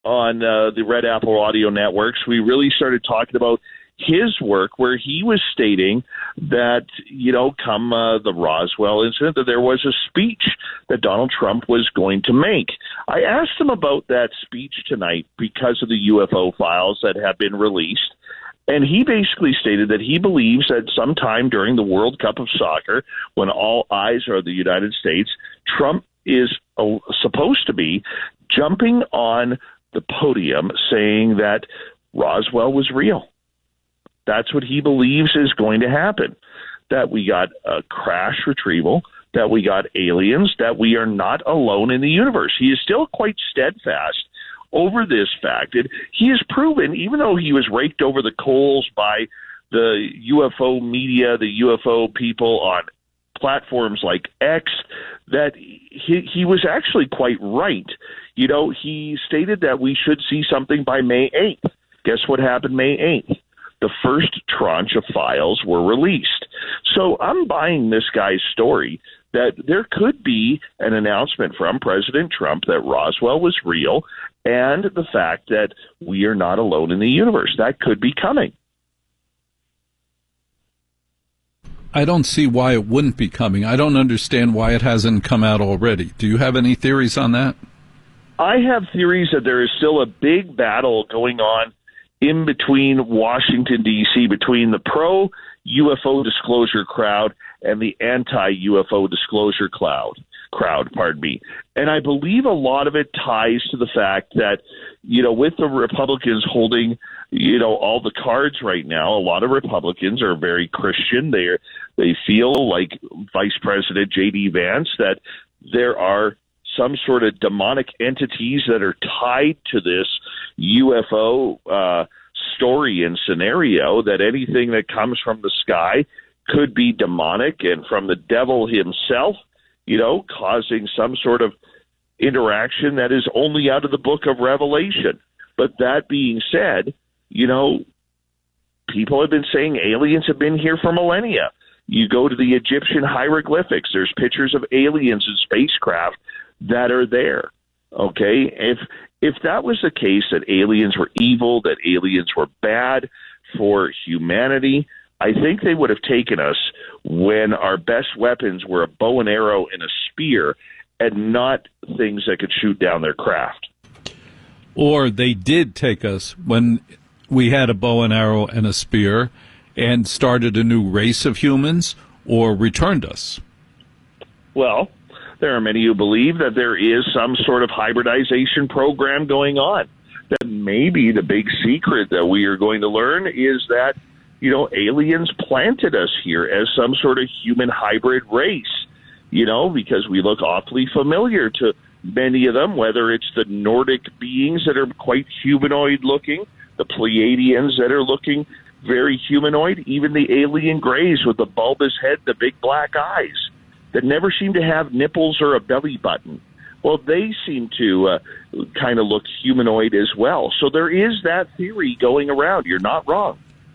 on the Red Apple Audio Networks, we really started talking about his work, where he was stating that, come the Roswell incident, that there was a speech that Donald Trump was going to make. I asked him about that speech tonight because of the UFO files that have been released. And he basically stated that he believes that sometime during the World Cup of Soccer, when all eyes are on the United States, Trump is supposed to be jumping on the podium saying that Roswell was real. That's what he believes is going to happen, that we got a crash retrieval, that we got aliens, that we are not alone in the universe. He is still quite steadfast over this fact. And he has proven, even though he was raked over the coals by the UFO media, the UFO people on platforms like X, that he was actually quite right. He stated that we should see something by May 8th. Guess what happened May 8th? The first tranche of files were released. So I'm buying this guy's story that there could be an announcement from President Trump that Roswell was real, and the fact that we are not alone in the universe. That could be coming. I don't see why it wouldn't be coming. I don't understand why it hasn't come out already. Do you have any theories on that? I have theories that there is still a big battle going on in between Washington, D.C., between the pro-UFO disclosure crowd and the anti-UFO disclosure crowd. And I believe a lot of it ties to the fact that, with the Republicans holding, all the cards right now, a lot of Republicans are very Christian. They feel like Vice President J.D. Vance that there are some sort of demonic entities that are tied to this UFO story and scenario, that anything that comes from the sky could be demonic and from the devil himself, causing some sort of interaction that is only out of the book of Revelation. But that being said, people have been saying aliens have been here for millennia. You go to the Egyptian hieroglyphics, there's pictures of aliens and spacecraft that are there. Okay, if that was the case, that aliens were evil, that aliens were bad for humanity, I think they would have taken us when our best weapons were a bow and arrow and a spear, and not things that could shoot down their craft. Or they did take us when we had a bow and arrow and a spear and started a new race of humans, or returned us. Well, there are many who believe that there is some sort of hybridization program going on. That maybe the big secret that we are going to learn is that, aliens planted us here as some sort of human hybrid race, because we look awfully familiar to many of them, whether it's the Nordic beings that are quite humanoid looking, the Pleiadians that are looking very humanoid, even the alien greys with the bulbous head, the big black eyes that never seem to have nipples or a belly button. Well, they seem to kind of look humanoid as well. So there is that theory going around. You're not wrong.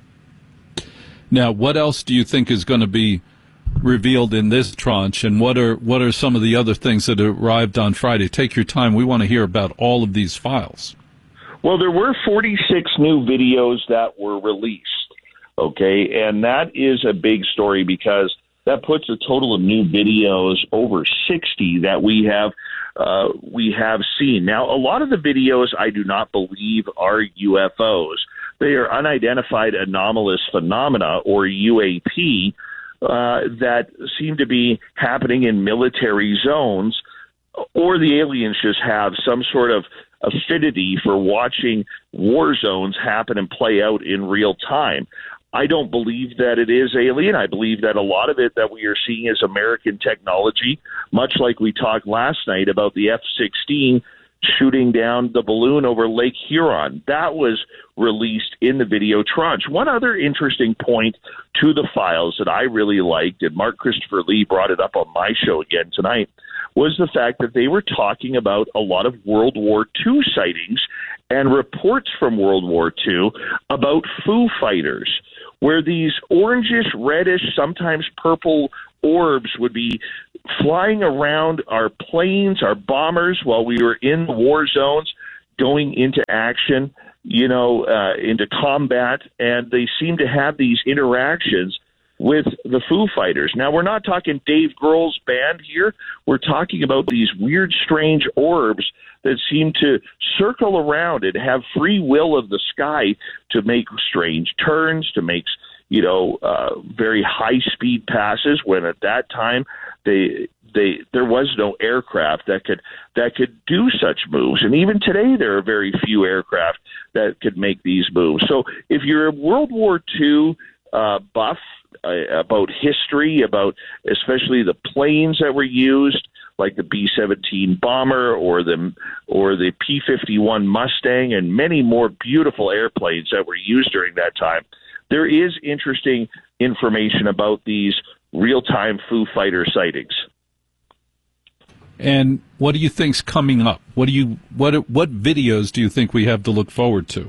Now, what else do you think is going to be revealed in this tranche, and what are some of the other things that arrived on Friday? Take your time. We want to hear about all of these files. Well, there were 46 new videos that were released, okay? And that is a big story because that puts a total of new videos over 60 that we have seen. Now, a lot of the videos I do not believe are UFOs. They are unidentified anomalous phenomena, or UAP, that seem to be happening in military zones, or the aliens just have some sort of affinity for watching war zones happen and play out in real time. I don't believe that it is alien. I believe that a lot of it that we are seeing is American technology, much like we talked last night about the F-16 shooting down the balloon over Lake Huron. That was released in the video tranche. One other interesting point to the files that I really liked, and Mark Christopher Lee brought it up on my show again tonight, was the fact that they were talking about a lot of World War II sightings and reports from World War II about Foo Fighters, where these orangish, reddish, sometimes purple orbs would be flying around our planes, our bombers, while we were in war zones, going into action, into combat, and they seem to have these interactions with the Foo Fighters. Now, we're not talking Dave Grohl's band here. We're talking about these weird, strange orbs that seem to circle around and have free will of the sky to make strange turns, to make, very high-speed passes, when at that time there was no aircraft that could do such moves. And even today, there are very few aircraft that could make these moves. So if you're a World War II buff about history, about especially the planes that were used, like the B-17 bomber or the P-51 Mustang, and many more beautiful airplanes that were used during that time, there is interesting information about these real-time Foo Fighter sightings. And what do you think's coming up? What videos do you think we have to look forward to?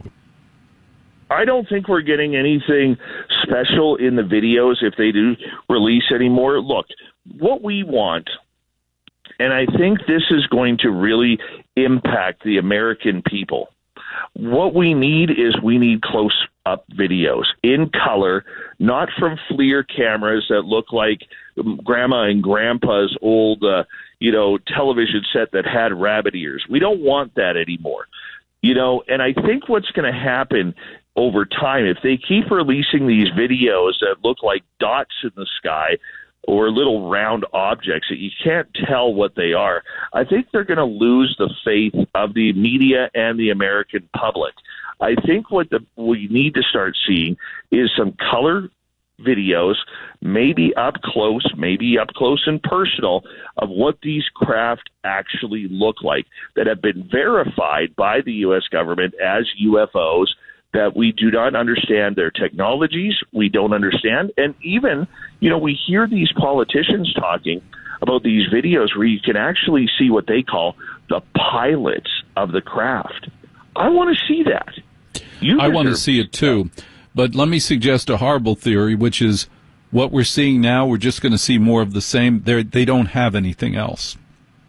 I don't think we're getting anything special in the videos if they do release anymore. Look, what we want, and I think this is going to really impact the American people, what we need close-up videos in color, not from FLIR cameras that look like Grandma and Grandpa's old television set that had rabbit ears. We don't want that anymore. And I think what's going to happen over time, if they keep releasing these videos that look like dots in the sky or little round objects that you can't tell what they are, I think they're going to lose the faith of the media and the American public. I think what we need to start seeing is some color videos, maybe up close and personal, of what these craft actually look like, that have been verified by the U.S. government as UFOs, that we do not understand their technologies, we don't understand. And even, we hear these politicians talking about these videos where you can actually see what they call the pilots of the craft. I want to see that. I want to see it too. But let me suggest a horrible theory, which is what we're seeing now, we're just going to see more of the same. They don't have anything else.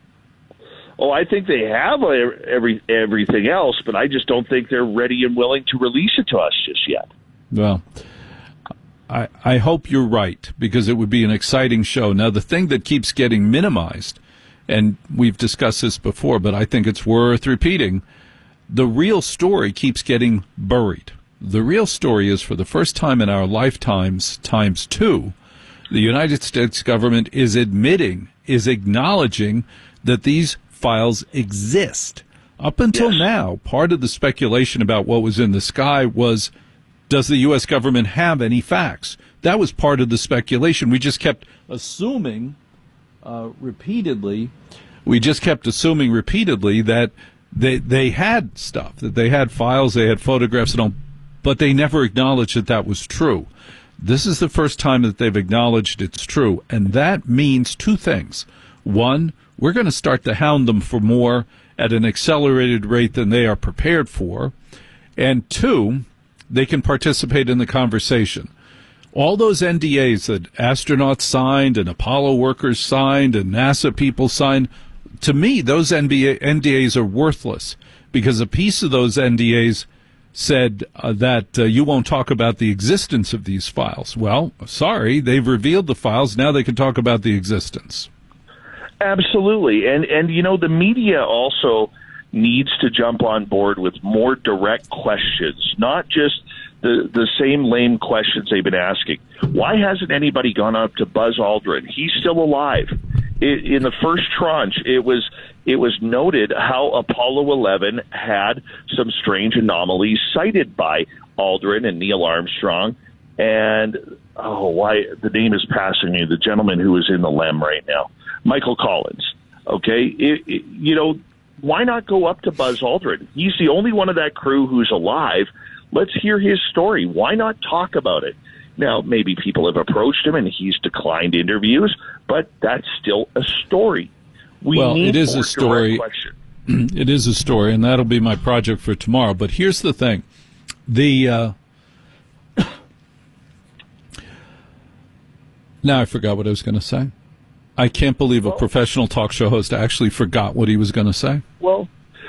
Oh, I think they have everything else, but I just don't think they're ready and willing to release it to us just yet. Well, I hope you're right, because it would be an exciting show. Now, the thing that keeps getting minimized, and we've discussed this before, but I think it's worth repeating, the real story keeps getting buried. The real story is, for the first time in our lifetimes, times two, the United States government is acknowledging that these files exist. Up until now, part of the speculation about what was in the sky was, does the U.S. government have any facts? That was part of the speculation. We just kept assuming repeatedly that they had stuff, that they had files, they had photographs, but they never acknowledged that was true. This is the first time that they've acknowledged it's true, and that means two things. One, we're going to start to hound them for more at an accelerated rate than they are prepared for. And two, they can participate in the conversation. All those NDAs that astronauts signed and Apollo workers signed and NASA people signed, to me, those NDAs are worthless, because a piece of those NDAs said that you won't talk about the existence of these files. Well, sorry, they've revealed the files. Now they can talk about the existence. Absolutely. And the media also needs to jump on board with more direct questions, not just the same lame questions they've been asking. Why hasn't anybody gone up to Buzz Aldrin? He's still alive. In the first tranche, it was noted how Apollo 11 had some strange anomalies cited by Aldrin and Neil Armstrong. And, why the name is passing me, the gentleman who is in the LEM right now, Michael Collins. Okay? Why not go up to Buzz Aldrin? He's the only one of that crew who's alive. Let's hear his story. Why not talk about it? Now, maybe people have approached him and he's declined interviews, but that's still a story. It is a story. It is a story, and that'll be my project for tomorrow. But here's the thing. Now I forgot what I was going to say. I can't believe a professional talk show host actually forgot what he was going to say. Well,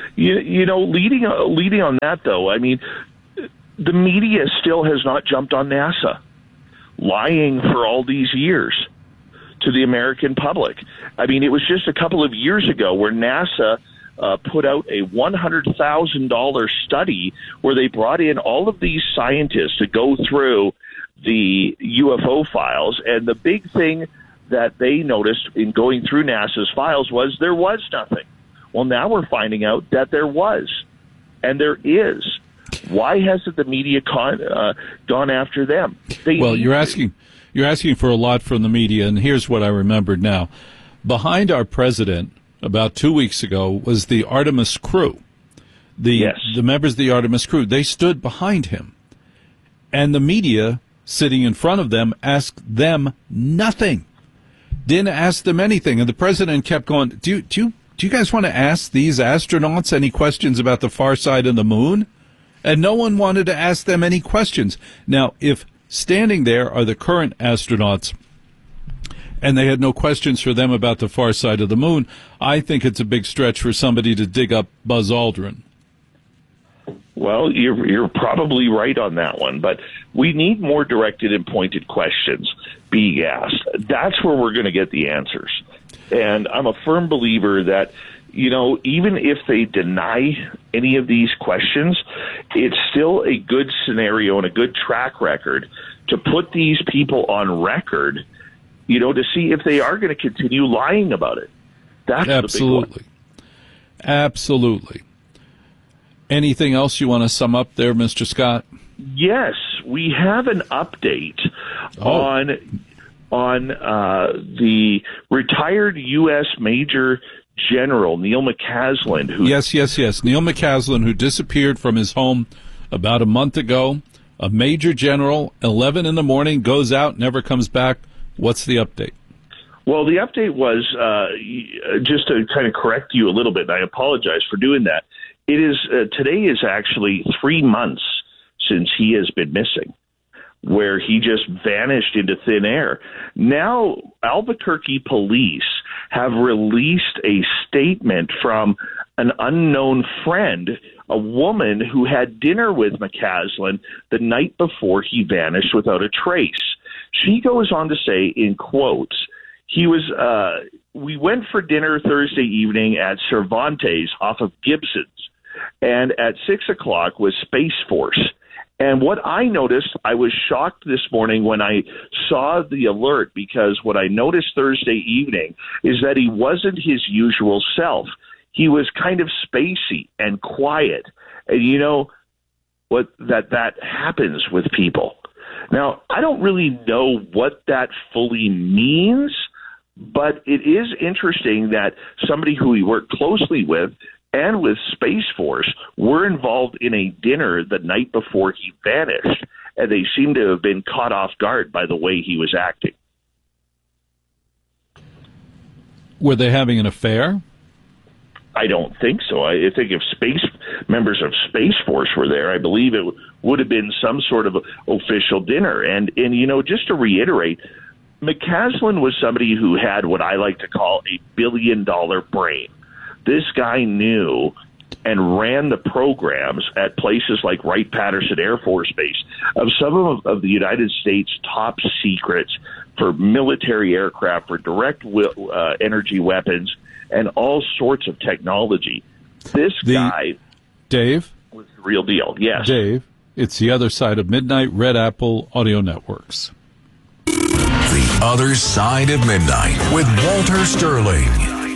Leading on that, though, I mean, the media still has not jumped on NASA, lying for all these years to the American public. I mean, it was just a couple of years ago where NASA put out a $100,000 study where they brought in all of these scientists to go through the UFO files, and the big thing that they noticed in going through NASA's files was there was nothing. Well, now we're finding out that there was, and there is. Why hasn't the media gone after them? You're asking for a lot from the media, and here's what I remembered now. Behind our president about 2 weeks ago was the Artemis crew. The members of the Artemis crew, they stood behind him. And the media, sitting in front of them, asked them nothing. Didn't ask them anything. And the president kept going, do you guys want to ask these astronauts any questions about the far side of the moon? And no one wanted to ask them any questions. Now, if standing there are the current astronauts and they had no questions for them about the far side of the moon, I think it's a big stretch for somebody to dig up Buzz Aldrin. Well, you're probably right on that one, but we need more directed and pointed questions being asked. That's where we're going to get the answers. And I'm a firm believer that, even if they deny any of these questions, it's still a good scenario and a good track record to put these people on record, to see if they are going to continue lying about it. That's absolutely. The big one. Absolutely. Anything else you want to sum up there, Mr. Scott? Yes, we have an update on the retired U.S. Major General Neil McCaslin. Yes. Neil McCaslin, who disappeared from his home about a month ago. A Major General, 11 in the morning, goes out, never comes back. What's the update? Well, the update was, just to kind of correct you a little bit, and I apologize for doing that. It is today is actually 3 months since he has been missing, where he just vanished into thin air. Now, Albuquerque police have released a statement from an unknown friend, a woman who had dinner with McCaslin the night before he vanished without a trace. She goes on to say, in quotes, we went for dinner Thursday evening at Cervantes off of Gibson's, and at 6 o'clock was Space Force. And what I noticed, I was shocked this morning when I saw the alert, because what I noticed Thursday evening is that he wasn't his usual self. He was kind of spacey and quiet. And that happens with people. Now, I don't really know what that fully means, but it is interesting that somebody who he worked closely with and with Space Force were involved in a dinner the night before he vanished, and they seem to have been caught off guard by the way he was acting. Were they having an affair? I don't think so. I think if members of Space Force were there, I believe it would have been some sort of official dinner. And just to reiterate, McCaslin was somebody who had what I like to call a billion-dollar brain. This guy knew and ran the programs at places like Wright-Patterson Air Force Base of some of the United States' top secrets for military aircraft, for direct energy weapons, and all sorts of technology. This guy, Dave, was the real deal. Yes, Dave, it's the other side of midnight. Red Apple Audio Networks. The Other Side of Midnight with Walter Sterling.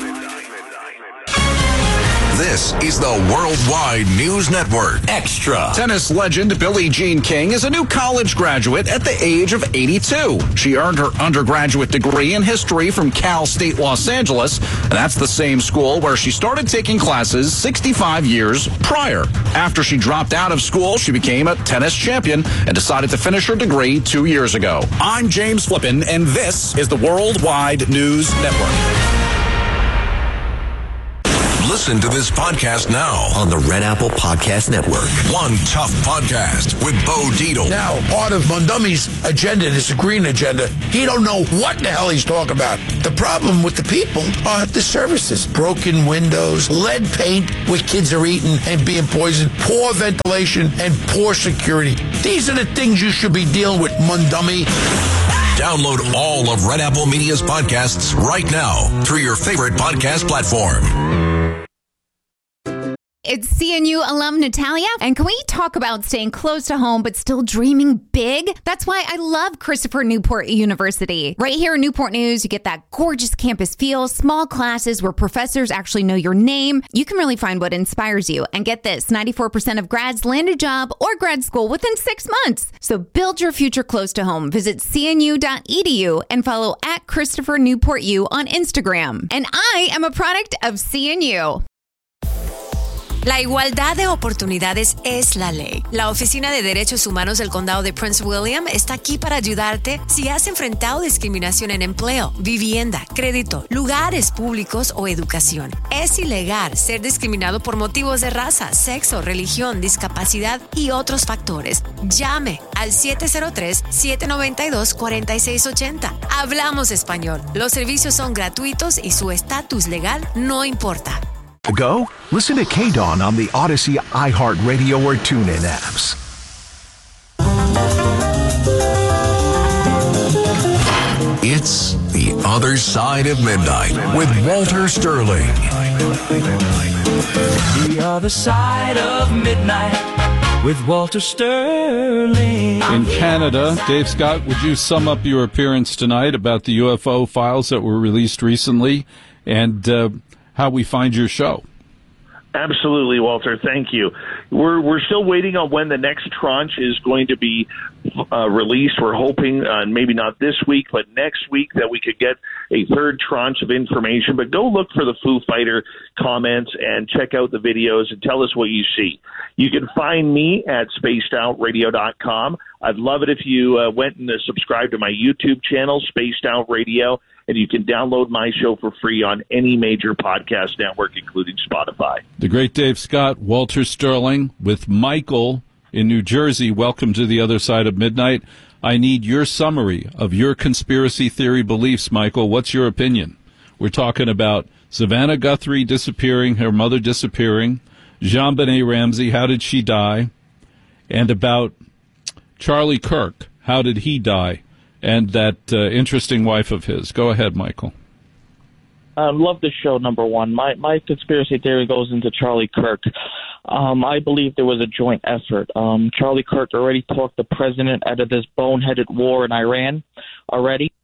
This is the Worldwide News Network Extra. Tennis legend Billie Jean King is a new college graduate at the age of 82. She earned her undergraduate degree in history from Cal State Los Angeles, and that's the same school where she started taking classes 65 years prior. After she dropped out of school, she became a tennis champion and decided to finish her degree 2 years ago. I'm James Flippin, and this is the Worldwide News Network. Listen to this podcast now on the Red Apple Podcast Network. One Tough Podcast with Bo Dietl. Now, part of Mondomi's agenda, this green agenda, he don't know what the hell he's talking about. The problem with the people are the services. Broken windows, lead paint, where kids are eating and being poisoned, poor ventilation, and poor security. These are the things you should be dealing with, Mondomi. Download all of Red Apple Media's podcasts right now through your favorite podcast platform. It's CNU alum Natalia, and can we talk about staying close to home but still dreaming big? That's why I love Christopher Newport University. Right here in Newport News, you get that gorgeous campus feel, small classes where professors actually know your name. You can really find what inspires you. And get this, 94% of grads land a job or grad school within 6 months. So build your future close to home. Visit cnu.edu and follow at Christopher Newport U on Instagram. And I am a product of CNU. La igualdad de oportunidades es la ley. La Oficina de Derechos Humanos del Condado de Prince William está aquí para ayudarte si has enfrentado discriminación en empleo, vivienda, crédito, lugares públicos o educación. Es ilegal ser discriminado por motivos de raza, sexo, religión, discapacidad y otros factores. Llame al 703-792-4680. Hablamos español. Los servicios son gratuitos y su estatus legal no importa. Go? Listen to K-Dawn on the Odyssey, iHeartRadio, or TuneIn apps. It's The Other Side of Midnight with Walter Sterling. The Other Side of Midnight with Walter Sterling. In Canada, Dave Scott, would you sum up your appearance tonight about the UFO files that were released recently and how we find your show? Absolutely, Walter. Thank you. We're still waiting on when the next tranche is going to be released. We're hoping, maybe not this week, but next week, that we could get a third tranche of information. But go look for the Foo Fighter comments and check out the videos and tell us what you see. You can find me at spacedoutradio.com. I'd love it if you went and subscribed to my YouTube channel, Spaced Out Radio, and you can download my show for free on any major podcast network, including Spotify. The great Dave Scott, Walter Sterling, with Michael in New Jersey. Welcome to the Other Side of Midnight. I need your summary of your conspiracy theory beliefs, Michael. What's your opinion? We're talking about Savannah Guthrie disappearing, her mother disappearing, JonBenet Ramsey, how did she die, and about Charlie Kirk, how did he die, and that interesting wife of his. Go ahead, Michael. I love this show, number one. My conspiracy theory goes into Charlie Kirk. I believe there was a joint effort. Charlie Kirk already talked the president out of this boneheaded war in Iran already.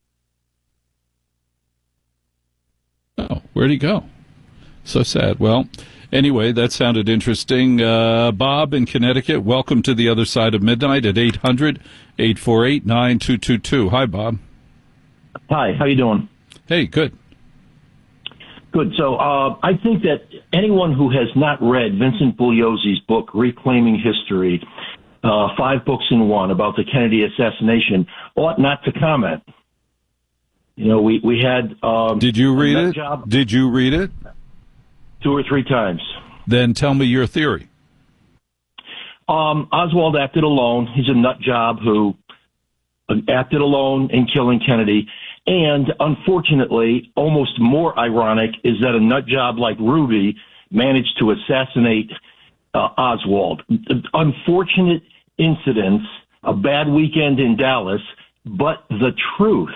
Oh, where'd he go? So sad. Well, anyway, that sounded interesting. Bob in Connecticut, welcome to the Other Side of Midnight at 800-848-9222. Hi, Bob. Hi, how you doing? Hey, good. Good. So I think that anyone who has not read Vincent Bugliosi's book, Reclaiming History, 5 books in one about the Kennedy assassination, ought not to comment. You know, we had... Did you read it? Did you read it? 2 or 3 times. Then tell me your theory. Oswald acted alone. He's a nut job who acted alone in killing Kennedy. And unfortunately, almost more ironic is that a nut job like Ruby managed to assassinate Oswald. Unfortunate incidents, a bad weekend in Dallas, but the truth.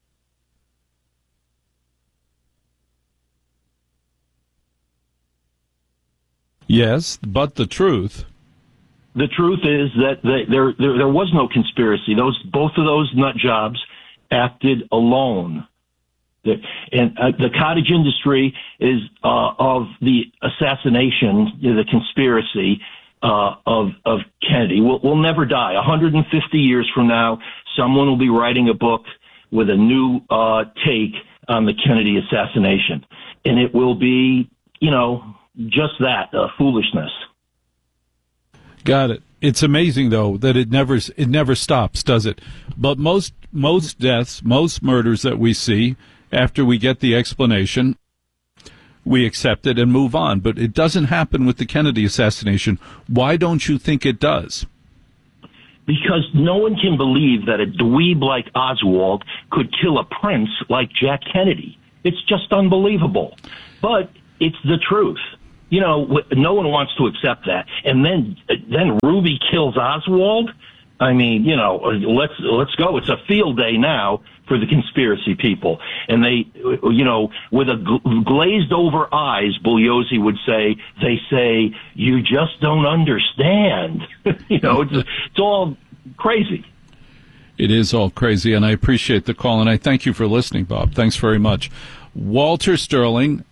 Yes, but the truth. The truth is that there was no conspiracy. Both of those nut jobs acted alone. And the cottage industry is of the assassination, the conspiracy of Kennedy. We'll never die. 150 years from now, someone will be writing a book with a new take on the Kennedy assassination. And it will be, just that, foolishness. Got it. It's amazing, though, that it never stops, does it? But most deaths, most murders that we see, after we get the explanation, we accept it and move on. But it doesn't happen with the Kennedy assassination. Why don't you think it does? Because no one can believe that a dweeb like Oswald could kill a prince like Jack Kennedy. It's just unbelievable. But it's the truth. You know, no one wants to accept that. And then Ruby kills Oswald? I mean, you know, let's go. It's a field day now for the conspiracy people. And they, you know, with a glazed over eyes, Bugliosi would say, they say, you just don't understand. You know, it's all crazy. It is all crazy, and I appreciate the call, and I thank you for listening, Bob. Thanks very much. Walter Sterling,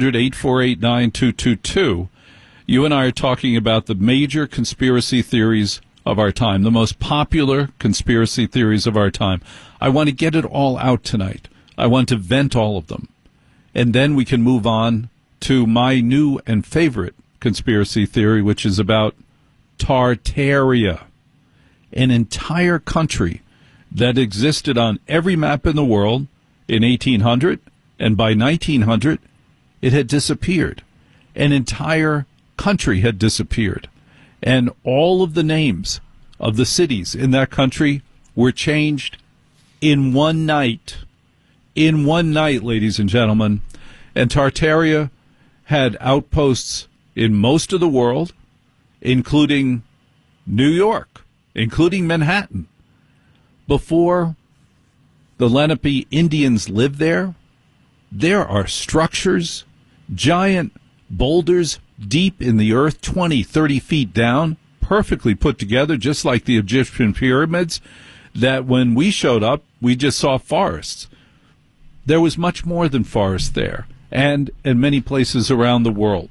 800-848-9222. You and I are talking about the major conspiracy theories of our time, the most popular conspiracy theories of our time. I want to get it all out tonight. I want to vent all of them. And then we can move on to my new and favorite conspiracy theory, which is about Tartaria, an entire country that existed on every map in the world in 1800, and by 1900, it had disappeared. An entire country had disappeared. And all of the names of the cities in that country were changed in one night. In one night, ladies and gentlemen. And Tartaria had outposts in most of the world, including New York, including Manhattan. Before the Lenape Indians lived there, there are structures, giant boulders deep in the earth, 20, 30 feet down, perfectly put together, just like the Egyptian pyramids, that when we showed up, we just saw forests. There was much more than forest there, and in many places around the world.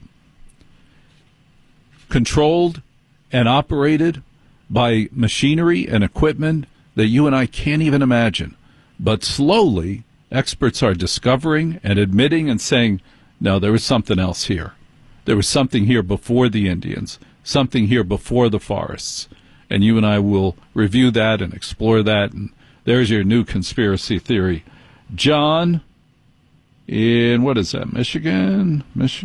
Controlled and operated by machinery and equipment that you and I can't even imagine. But slowly, experts are discovering and admitting and saying, no, there was something else here. There was something here before the Indians, something here before the forests. And you and I will review that and explore that. And there's your new conspiracy theory. John in, what is that, Michigan?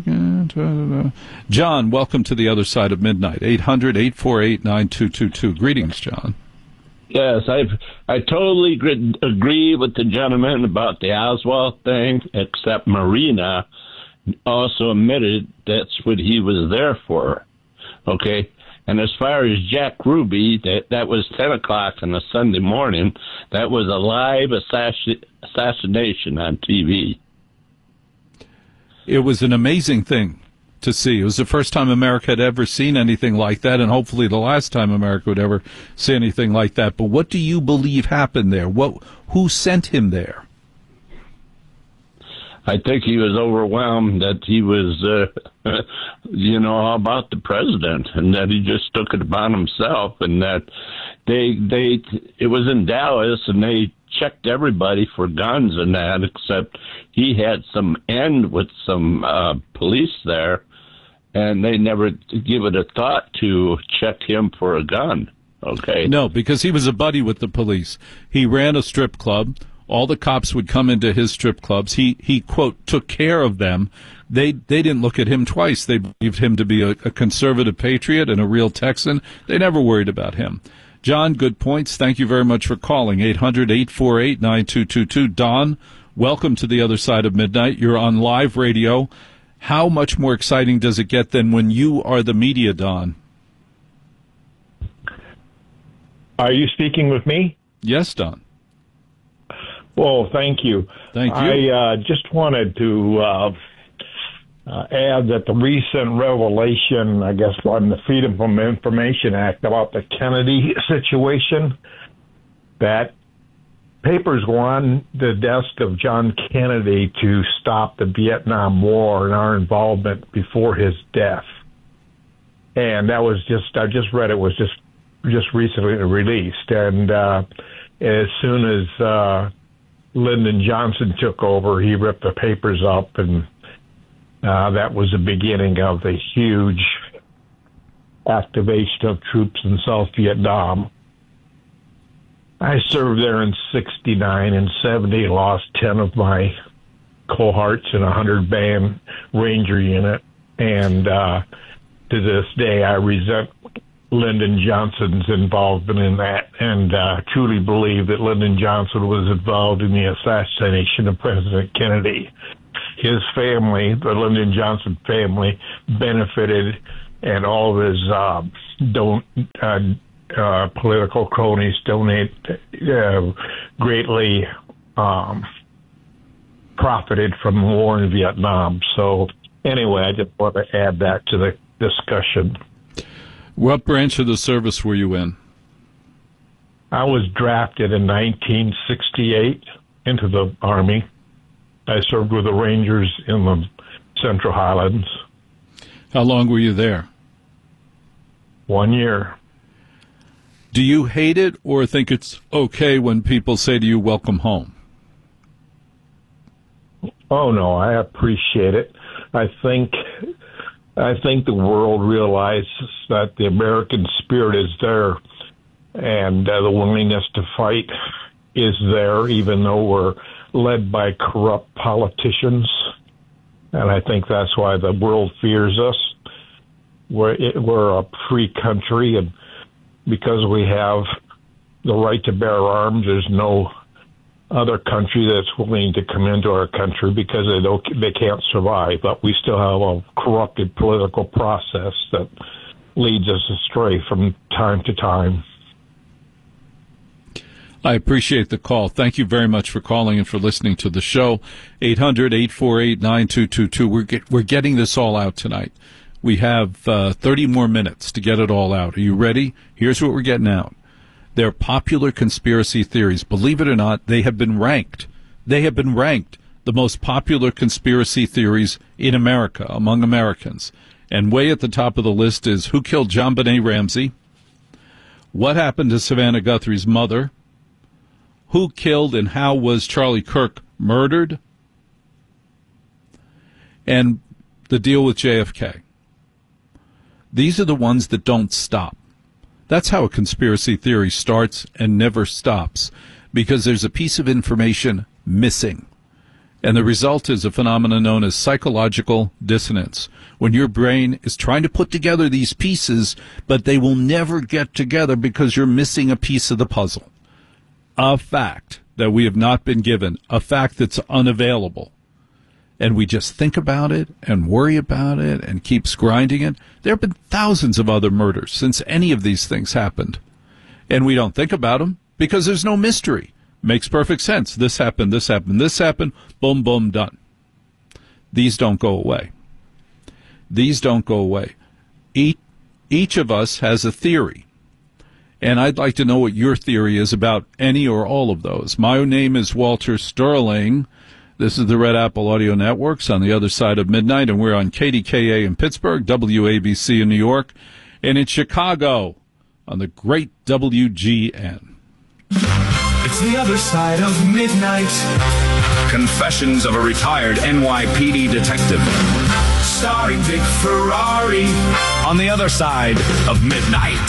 John, welcome to the other side of midnight. 800-848-9222. Greetings, John. Yes, I totally agree with the gentleman about the Oswald thing, except Marina also admitted that's what he was there for. Okay? And as far as Jack Ruby, that was 10 o'clock on a Sunday morning. That was a live assassination on TV. It was an amazing thing to see. It was the first time America had ever seen anything like that, and hopefully the last time America would ever see anything like that. But what do you believe happened there? Who sent him there? I think he was overwhelmed that he was, all about the president, and that he just took it upon himself, and that it was in Dallas, and they checked everybody for guns and that, except he had some end with some police there, and they never give it a thought to check him for a gun. Okay. No, because he was a buddy with the police. He ran a strip club. All the cops would come into his strip clubs. He quote, took care of them. They didn't look at him twice. They believed him to be a conservative patriot and a real Texan. They never worried about him. John, good points. Thank you very much for calling. 800-848-9222. Don, welcome to the other side of midnight. You're on live radio. How much more exciting does it get than when you are the media, Don? Are you speaking with me? Yes, Don. Well, thank you. Thank you. I just wanted to add that the recent revelation, I guess, on the Freedom of Information Act about the Kennedy situation, that papers were on the desk of John Kennedy to stop the Vietnam War and our involvement before his death. And that was I just read it was just recently released. And as soon as Lyndon Johnson took over, he ripped the papers up, and that was the beginning of the huge activation of troops in South Vietnam. I served there in 69 and 70, lost 10 of my cohorts in a 100-band Ranger unit. And to this day, I resent Lyndon Johnson's involvement in that, and truly believe that Lyndon Johnson was involved in the assassination of President Kennedy. His family, the Lyndon Johnson family, benefited, and all of his political cronies greatly profited from the war in Vietnam. So anyway, I just want to add that to the discussion. What branch of the service were you in? I was drafted in 1968 into the Army. I served with the Rangers in the Central Highlands. How long were you there? 1 year. Do you hate it or think it's okay when people say to you, welcome home? Oh, no, I appreciate it. I think the world realizes that the American spirit is there, and the willingness to fight is there, even though we're led by corrupt politicians. And I think that's why the world fears us. We're a free country, and because we have the right to bear arms, there's no other country that's willing to come into our country because they can't survive. But we still have a corrupted political process that leads us astray from time to time. I appreciate the call. Thank you very much for calling and for listening to the show. 800-848-9222. We're getting this all out tonight. We have 30 more minutes to get it all out. Are you ready? Here's what we're getting out. They're popular conspiracy theories. Believe it or not, they have been ranked. They have been ranked the most popular conspiracy theories in America, among Americans. And way at the top of the list is who killed JonBenet Ramsey? What happened to Savannah Guthrie's mother? Who killed and how was Charlie Kirk murdered? And the deal with JFK. These are the ones that don't stop. That's how a conspiracy theory starts and never stops, because there's a piece of information missing. And the result is a phenomenon known as psychological dissonance, when your brain is trying to put together these pieces, but they will never get together because you're missing a piece of the puzzle. A fact that we have not been given, a fact that's unavailable. And we just think about it and worry about it and keeps grinding it. There have been thousands of other murders since any of these things happened. And we don't think about them because there's no mystery. Makes perfect sense. This happened, this happened, this happened. Boom, boom, done. These don't go away. These don't go away. Each of us has a theory. And I'd like to know what your theory is about any or all of those. My name is Walter Sterling. This is the Red Apple Audio Networks on the other side of midnight, and we're on KDKA in Pittsburgh, WABC in New York, and in Chicago on the great WGN. It's the other side of midnight. Confessions of a retired NYPD detective. Starring Vic Ferrari. On the other side of midnight.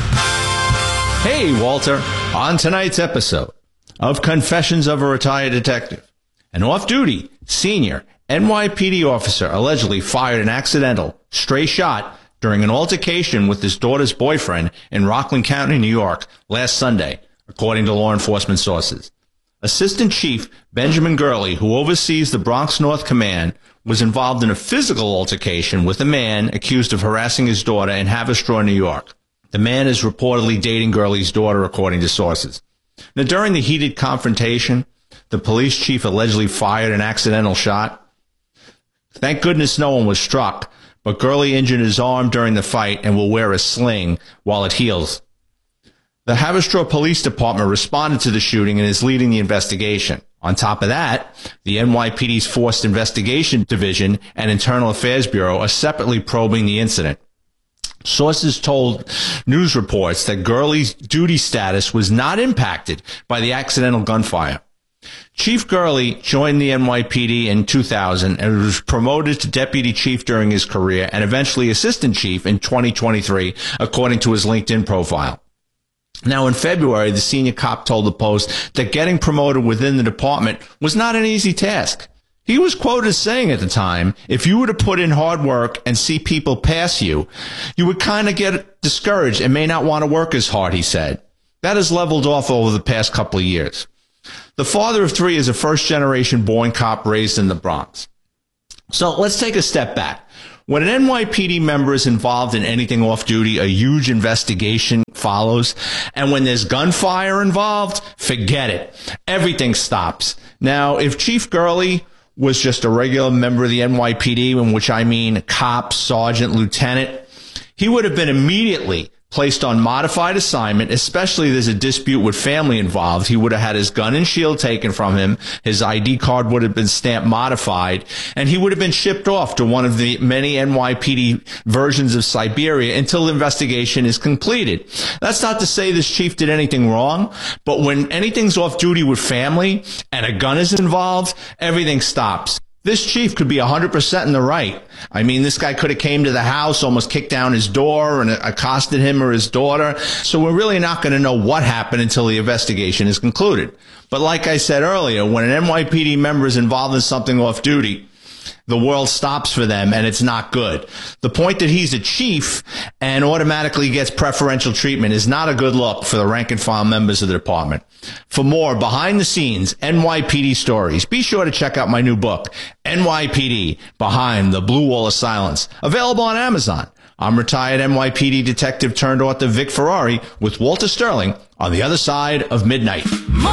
Hey, Walter. On tonight's episode of Confessions of a Retired Detective, an off-duty senior NYPD officer allegedly fired an accidental stray shot during an altercation with his daughter's boyfriend in Rockland County, New York, last Sunday, according to law enforcement sources. Assistant Chief Benjamin Gurley, who oversees the Bronx North Command, was involved in a physical altercation with a man accused of harassing his daughter in Haverstraw, New York. The man is reportedly dating Gurley's daughter, according to sources. Now, during the heated confrontation, the police chief allegedly fired an accidental shot. Thank goodness no one was struck, but Gurley injured his arm during the fight and will wear a sling while it heals. The Haverstraw Police Department responded to the shooting and is leading the investigation. On top of that, the NYPD's Forced Investigation Division and Internal Affairs Bureau are separately probing the incident. Sources told news reports that Gurley's duty status was not impacted by the accidental gunfire. Chief Gurley joined the NYPD in 2000 and was promoted to deputy chief during his career and eventually assistant chief in 2023, according to his LinkedIn profile. Now, in February, the senior cop told the Post that getting promoted within the department was not an easy task. He was quoted as saying at the time, if you were to put in hard work and see people pass you, you would kind of get discouraged and may not want to work as hard, he said. That has leveled off over the past couple of years. The father of three is a first-generation born cop raised in the Bronx. So let's take a step back. When an NYPD member is involved in anything off-duty, a huge investigation follows. And when there's gunfire involved, forget it. Everything stops. Now, if Chief Gurley was just a regular member of the NYPD, in which I mean cop, sergeant, lieutenant, he would have been immediately placed on modified assignment, especially if there's a dispute with family involved. He would have had his gun and shield taken from him. His ID card would have been stamped modified, and he would have been shipped off to one of the many NYPD versions of Siberia until the investigation is completed. That's not to say this chief did anything wrong, but when anything's off duty with family and a gun is involved, everything stops. This chief could be 100% in the right. I mean, this guy could have came to the house, almost kicked down his door and accosted him or his daughter. So we're really not going to know what happened until the investigation is concluded. But like I said earlier, when an NYPD member is involved in something off duty, the world stops for them, and it's not good. The point that he's a chief and automatically gets preferential treatment is not a good look for the rank and file members of the department. For more behind-the-scenes NYPD stories, be sure to check out my new book, NYPD, Behind the Blue Wall of Silence, available on Amazon. I'm retired NYPD detective turned author Vic Ferrari with Walter Sterling on the other side of midnight. More